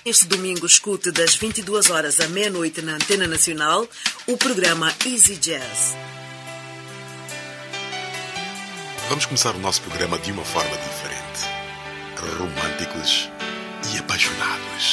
Este domingo escute das 22 horas à meia-noite na Antena Nacional o programa Easy Jazz. Vamos começar o nosso programa de uma forma diferente. Românticos e apaixonados.